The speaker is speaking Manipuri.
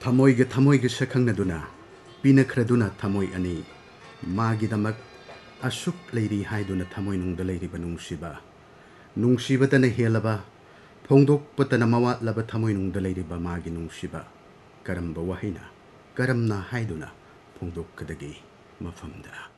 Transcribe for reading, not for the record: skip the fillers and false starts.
थमोइगे सखंगनदुना पिनख्रदुना थमोइ अनि मागिदमक असुक लेरी हाइदुना थमोइ नुंगदा लेरिबा नुंगसिबा नुंगसिबतना हेलबा फोंदोकपतना मवातलबा थमोइ नुंगदा लेरिबा मागी नुंगसिबा करम्बा वहाइना करमना हाइदुना फोंदोककदगे मफमदा